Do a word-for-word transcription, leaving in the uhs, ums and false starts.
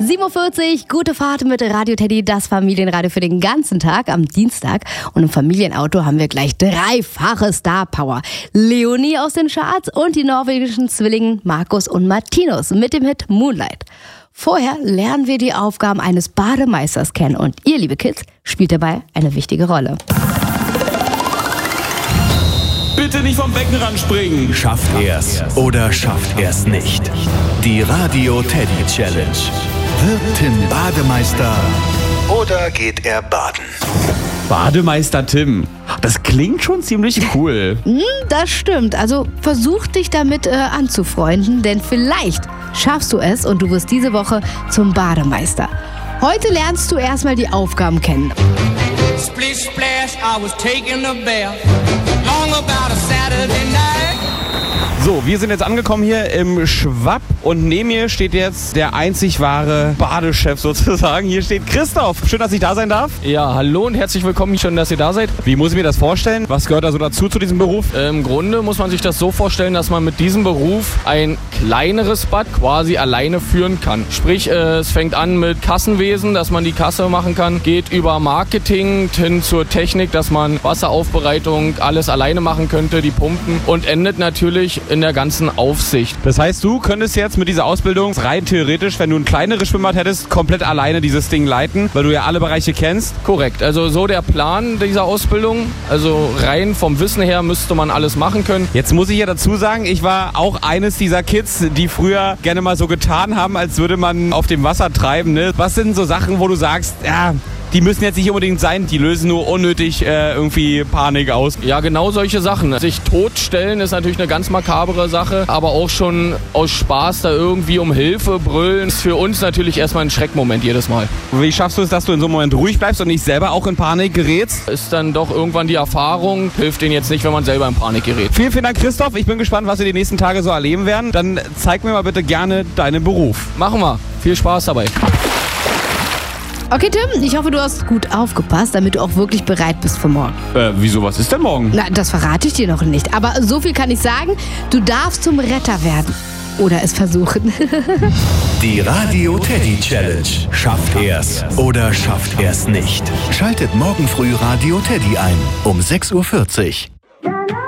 sieben Uhr vierzig, gute Fahrt mit Radio Teddy, das Familienradio für den ganzen Tag am Dienstag. Und im Familienauto haben wir gleich dreifache Star Power. Leonie aus den Charts und die norwegischen Zwillingen Markus und Martinus mit dem Hit Moonlight. Vorher lernen wir die Aufgaben eines Bademeisters kennen und ihr, liebe Kids, spielt dabei eine wichtige Rolle. Bitte nicht vom Beckenrand springen. Schafft er's oder schafft er's nicht? Die Radio Teddy Challenge. Wird Tim Bademeister oder geht er baden? Bademeister Tim. Das klingt schon ziemlich cool. Hm, das stimmt. Also versuch dich damit äh, anzufreunden, denn vielleicht schaffst du es und du wirst diese Woche zum Bademeister. Heute lernst du erstmal die Aufgaben kennen. Splish splash, I was taking a bath. Long about a Saturday night. So, wir sind jetzt angekommen hier im Schwapp und neben mir steht jetzt der einzig wahre Badechef sozusagen. Hier steht Christoph. Schön, dass ich da sein darf. Ja, hallo und herzlich willkommen. Schön, dass ihr da seid. Wie muss ich mir das vorstellen? Was gehört da so dazu zu diesem Beruf? Äh, Im Grunde muss man sich das so vorstellen, dass man mit diesem Beruf ein kleineres Bad quasi alleine führen kann. Sprich, äh, es fängt an mit Kassenwesen, dass man die Kasse machen kann, geht über Marketing hin zur Technik, dass man Wasseraufbereitung alles alleine machen könnte, die Pumpen, und endet natürlich in der ganzen Aufsicht. Das heißt, du könntest jetzt mit dieser Ausbildung rein theoretisch, wenn du ein kleineres Schwimmbad hättest, komplett alleine dieses Ding leiten, weil du ja alle Bereiche kennst? Korrekt, also so der Plan dieser Ausbildung. Also rein vom Wissen her müsste man alles machen können. Jetzt muss ich ja dazu sagen, ich war auch eines dieser Kids, die früher gerne mal so getan haben, als würde man auf dem Wasser treiben. Ne? Was sind so Sachen, wo du sagst, ja, die müssen jetzt nicht unbedingt sein, die lösen nur unnötig äh, irgendwie Panik aus? Ja, genau solche Sachen. Sich totstellen ist natürlich eine ganz makabere Sache, aber auch schon aus Spaß da irgendwie um Hilfe brüllen ist für uns natürlich erstmal ein Schreckmoment jedes Mal. Wie schaffst du es, dass du in so einem Moment ruhig bleibst und nicht selber auch in Panik gerätst? Ist dann doch irgendwann die Erfahrung, hilft denen jetzt nicht, wenn man selber in Panik gerät. Vielen, vielen Dank, Christoph. Ich bin gespannt, was wir die nächsten Tage so erleben werden. Dann zeig mir mal bitte gerne deinen Beruf. Machen wir. Viel Spaß dabei. Okay, Tim, ich hoffe, du hast gut aufgepasst, damit du auch wirklich bereit bist für morgen. Äh, wieso? Was ist denn morgen? Na, das verrate ich dir noch nicht. Aber so viel kann ich sagen, du darfst zum Retter werden. Oder es versuchen. Die Radio Teddy Challenge. Schafft er's oder schafft er's nicht? Schaltet morgen früh Radio Teddy ein um sechs Uhr vierzig.